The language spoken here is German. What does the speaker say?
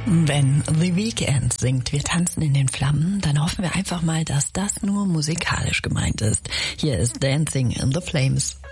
Wenn The Weeknd singt, wir tanzen in den Flammen, dann hoffen wir einfach mal, dass das nur musikalisch gemeint ist. Hier ist Dancing in the Flames.